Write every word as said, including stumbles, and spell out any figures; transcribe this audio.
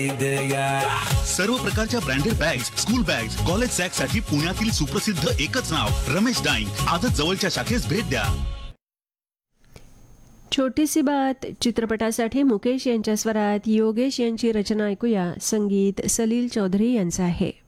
सर्व प्रकारच्या branded bags, school bags, college sack साठी पुण्यातील सुप्रसिद्ध एकच नाव रमेश डाईंग. आजच जवळच्या शाखेस भेट द्या. छोटीसी बात चित्रपटासाठी मुकेश यांच्या स्वरात योगेश यांची रचना ऐकूया. संगीत सलील चौधरी यांचं आहे.